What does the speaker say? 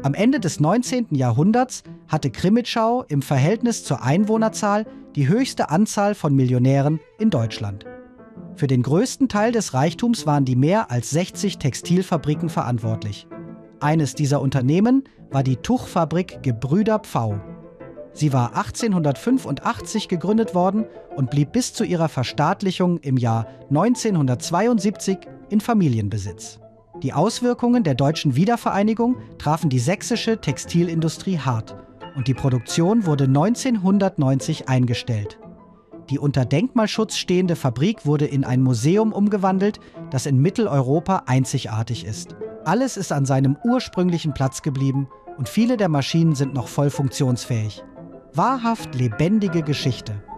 Am Ende des 19. Jahrhunderts hatte Crimmitschau im Verhältnis zur Einwohnerzahl die höchste Anzahl von Millionären in Deutschland. Für den größten Teil des Reichtums waren die mehr als 60 Textilfabriken verantwortlich. Eines dieser Unternehmen war die Tuchfabrik Gebrüder Pfau. Sie war 1885 gegründet worden und blieb bis zu ihrer Verstaatlichung im Jahr 1972 in Familienbesitz. Die Auswirkungen der deutschen Wiedervereinigung trafen die sächsische Textilindustrie hart und die Produktion wurde 1990 eingestellt. Die unter Denkmalschutz stehende Fabrik wurde in ein Museum umgewandelt, das in Mitteleuropa einzigartig ist. Alles ist an seinem ursprünglichen Platz geblieben und viele der Maschinen sind noch voll funktionsfähig. Wahrhaft lebendige Geschichte.